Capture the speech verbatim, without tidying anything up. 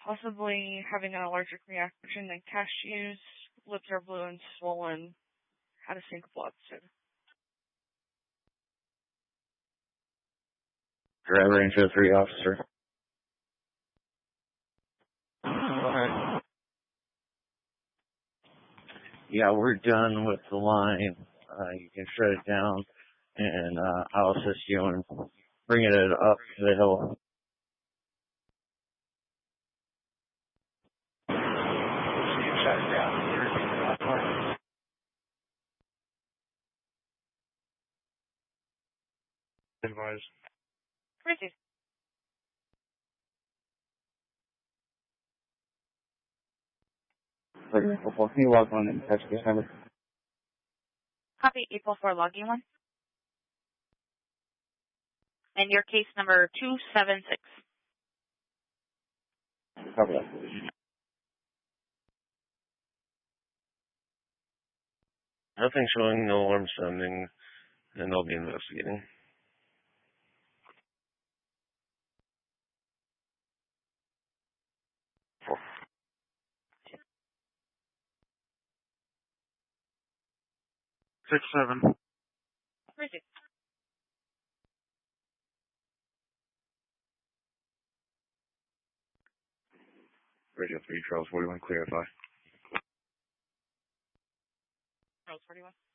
possibly having an allergic reaction to cashews. Lips are blue and swollen. Had a syncopal episode. Driver Range oh three, officer. Alright. Yeah, we're done with the line. Uh, you can shut it down, and uh, I'll assist you in bringing it up the hill. Shut it down. Advise. Crazy. Can you log on and touch this number? Copy eight four four logging one. And your case number two seven six. Copy that. Nothing showing, no alarm sounding, and I'll be investigating. Four. Six, seven. Crazy. Radio three, Charles forty-one, clarify. Charles forty-one.